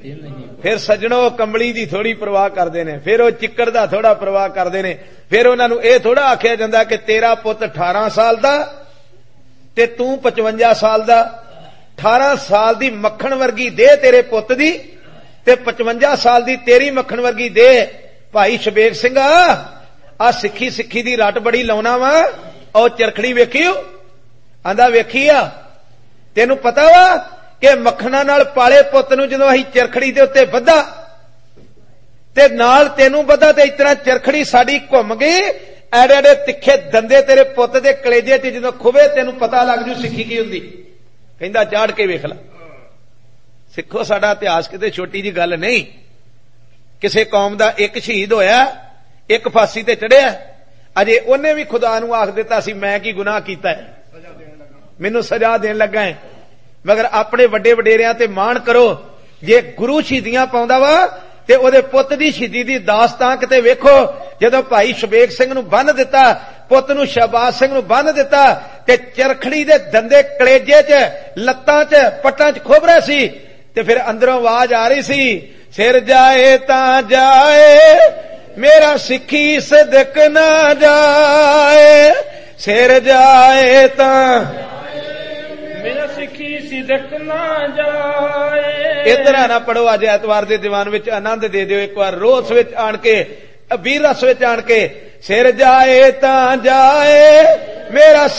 फिर सजणो कंबली दी थोड़ी परवाह करते ने, फिर वो चिक्कड़ दा थोड़ा परवाह करते ने, फिर उन्होंने ये थोड़ा आख्या जाता कि तेरा पुत 18 साल दा ते तू 55 साल दा। 18 साल दी मक्खन वर्गी दे तेरे पुत दी ते 55 साल दी तेरी मक्खन वर्गी दे। भाई शबेग सिंह आ सिक्खी सिक्खी दी रट बड़ी लाउना वा, और चरखड़ी वेखियो? आंदा वेखी आ। तेनू पता वा कि मक्खना नाल पाले पुत नूं जदों असीं चरखड़ी दे उत्ते बद्धा ते नाल तेनू बद्धा ते इतना चरखड़ी साडी घुम गई, एडे एडे तिखे दंदे तेरे पुत दे कलेजे च जदों खुवे तेनू पता लग जू सिक्खी की हुंदी। कहंदा चाड़ के वेख ला। सिखो साडा इतिहास किते छोटी जी गल नहीं। किसे कौम दा एक शहीद होया, एक फांसी ते चढ़िया, अजे उन्हें भी खुदा नूं आख दिता सी मैं की गुनाह कीता है, मैनू सजा देन लगा है। मगर अपने वड्डे वडेरियां ते मान करो, जे गुरु शहीदियां पाउंदा वा ते ओदे पुत दी शहीदी दी दास्तां किते वेखो। जदों भाई शबेग सिंह नूं बन्ह दिता, पुत नूं शहबाज सिंह नूं बन्ह दिता ते चरखड़ी दे दंदे कलेजे च लत्तां च पट्टां च खुभ रहे सी, ते फिर अंदरों आवाज आ रही सी, सिर जाए तां जाए मेरा सिक्खी सदक ना जाए, सिर जाए तां मेरा सिक्खी सिदक ना जाए। इधर ना पढ़ो अज एतवार दे दीवान विच आनंद दे दिओ एक बार रोस विच आण के, वीर रस विच आण के, सिर जाए तां जाए मेरा